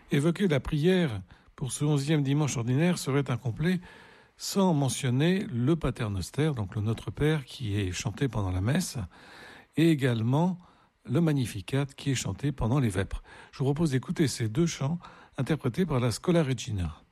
Évoquer la prière pour ce 11e dimanche ordinaire serait incomplet sans mentionner le Paternoster, donc le Notre Père qui est chanté pendant la messe, et également le Magnificat qui est chanté pendant les vêpres. Je vous propose d'écouter ces deux chants interprétés par la Schola Regina.